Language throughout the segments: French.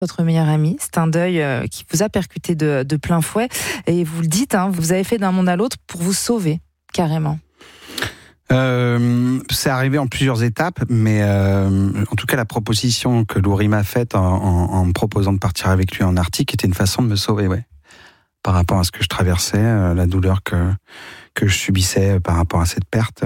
votre meilleur ami. C'est un deuil qui vous a percuté de plein fouet. Et vous le dites, vous avez fait d'un monde à l'autre pour vous sauver, carrément. C'est arrivé en plusieurs étapes, mais en tout cas la proposition que Loury m'a faite en me proposant de partir avec lui en Arctique était une façon de me sauver, par rapport à ce que je traversais, la douleur que je subissais par rapport à cette perte.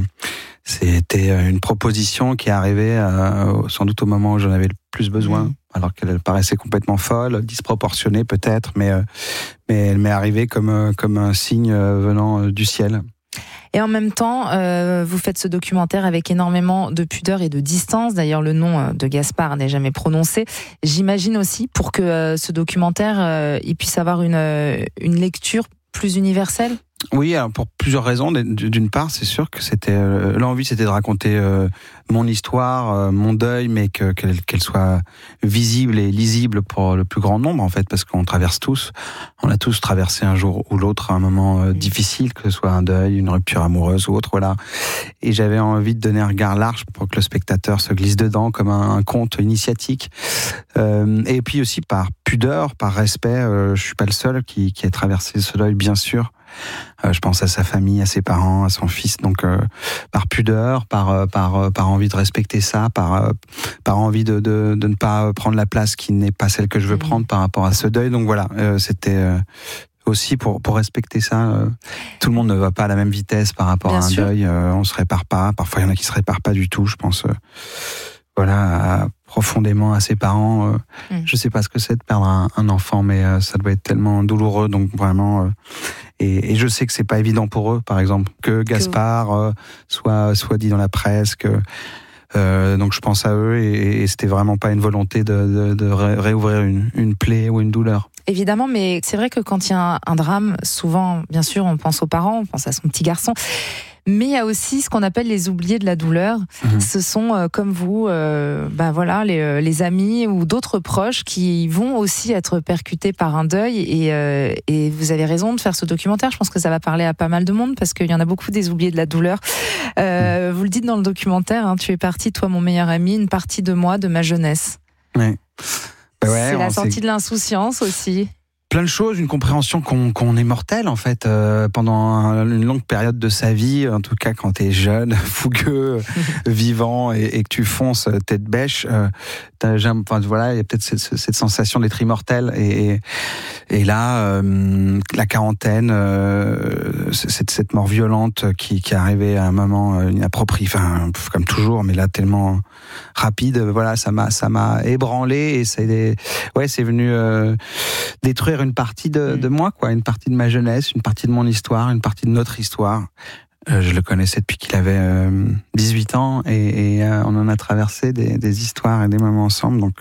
C'était une proposition qui est arrivée sans doute au moment où j'en avais le plus besoin, alors qu'elle paraissait complètement folle, disproportionnée peut-être, mais elle m'est arrivée comme un signe venant du ciel. Et en même temps, vous faites ce documentaire avec énormément de pudeur et de distance. D'ailleurs, le nom de Gaspard n'est jamais prononcé. J'imagine aussi pour que ce documentaire il puisse avoir une lecture plus universelle. Oui, alors pour plusieurs raisons. D'une part, c'est sûr que l'envie, c'était de raconter mon histoire, mon deuil, mais qu'elle soit visible et lisible pour le plus grand nombre, en fait, parce qu'on on a tous traversé un jour ou l'autre un moment difficile, que ce soit un deuil, une rupture amoureuse ou autre, voilà. Et j'avais envie de donner un regard large pour que le spectateur se glisse dedans comme un conte initiatique. Et puis aussi par pudeur, par respect, je suis pas le seul qui a traversé ce deuil, bien sûr. Je pense à sa famille, à ses parents, à son fils. Donc, par pudeur, par envie de respecter ça, par envie de ne pas prendre la place qui n'est pas celle que je veux prendre par rapport à ce deuil. Donc voilà, c'était aussi pour respecter ça. Tout le monde ne va pas à la même vitesse par rapport à un deuil. On se répare pas. Parfois, il y en a qui se réparent pas du tout. Je pense, profondément à ses parents. Je sais pas ce que c'est de perdre un enfant, mais ça doit être tellement douloureux. Donc vraiment. Et je sais que c'est pas évident pour eux, par exemple, que Gaspard soit dit dans la presse, donc je pense à eux et c'était vraiment pas une volonté de réouvrir une plaie ou une douleur. Évidemment, mais c'est vrai que quand il y a un drame, souvent, bien sûr, on pense aux parents, on pense à son petit garçon. Mais il y a aussi ce qu'on appelle les oubliés de la douleur. Ce sont comme vous, les amis ou d'autres proches qui vont aussi être percutés par un deuil. Et vous avez raison de faire ce documentaire. Je pense que ça va parler à pas mal de monde parce qu'il y en a beaucoup des oubliés de la douleur. Vous le dites dans le documentaire, tu es parti, toi mon meilleur ami, une partie de moi, de ma jeunesse. Oui. C'est la sortie de l'insouciance aussi. Plein de choses, une compréhension qu'on est mortel en fait pendant une longue période de sa vie, en tout cas quand t'es jeune, fougueux, vivant et que tu fonces tête bêche, il y a peut-être cette sensation d'être immortel et là la quarantaine, cette mort violente qui est arrivée à un moment inapproprié, comme toujours, mais là tellement rapide, ça m'a ébranlé et c'est venu détruire une partie de moi, une partie de ma jeunesse, une partie de mon histoire, une partie de notre histoire. Je le connaissais depuis qu'il avait 18 ans et on en a traversé des histoires et des moments ensemble. Donc,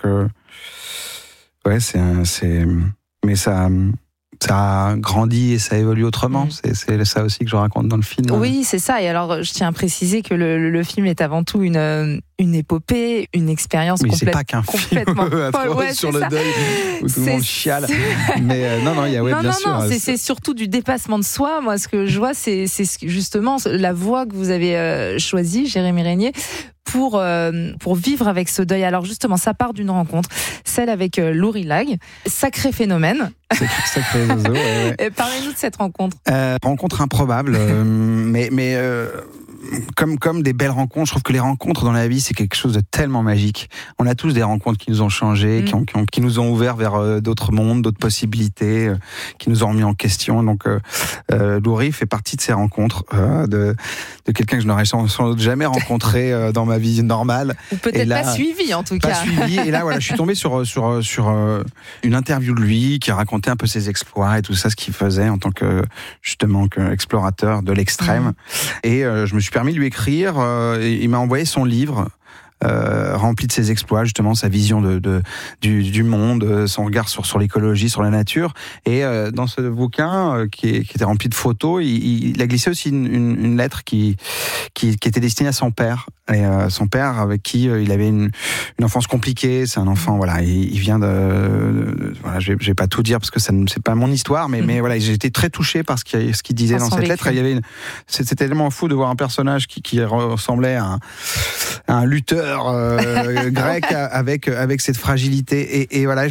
mais ça a grandi et ça évolue autrement. C'est ça aussi que je raconte dans le film. Oui, c'est ça. Et alors, je tiens à préciser que le film est avant tout une épopée, une expérience c'est pas qu'un complètement film sur le deuil où tout le monde chiale. Mais bien sûr. C'est surtout du dépassement de soi. Moi, ce que je vois, c'est justement la voie que vous avez choisie, Jérémy Régnier, pour vivre avec ce deuil. Alors justement, ça part d'une rencontre, celle avec Loury Lague. Sacré phénomène. Sacré zozo, ouais. Parlez-nous de cette rencontre. Rencontre improbable, mais comme des belles rencontres. Je trouve que les rencontres dans la vie, c'est quelque chose de tellement magique. On a tous des rencontres qui nous ont changé, qui nous ont ouvert vers d'autres mondes, d'autres possibilités, qui nous ont remis en question. Donc, Loury fait partie de ces rencontres, de quelqu'un que je n'aurais sans doute jamais rencontré dans ma vie normale. Ou peut-être pas suivi, en tout cas. Pas suivi. Et là, je suis tombé sur une interview de lui qui racontait un peu ses exploits et tout ça, ce qu'il faisait en tant qu'explorateur de l'extrême. Et je me suis permis de lui écrire. Il m'a envoyé son livre. Rempli de ses exploits, justement, sa vision du monde, son regard sur l'écologie, sur la nature. Et dans ce bouquin qui était rempli de photos, il a glissé aussi une lettre qui était destinée à son père, Et son père, avec qui il avait une enfance compliquée, c'est un enfant, voilà, il vient voilà, je vais pas tout dire parce que c'est pas mon histoire, mais voilà, j'ai été très touché par ce qu'il disait dans cette lettre. Il y avait c'était tellement fou de voir un personnage qui ressemblait à un lutteur grec avec cette fragilité et voilà.